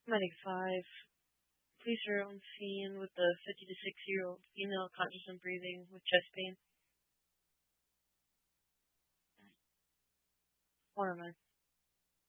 Medic 5. Police are on scene with the 50 to 60-year-old female conscious and breathing with chest pain. Waterman.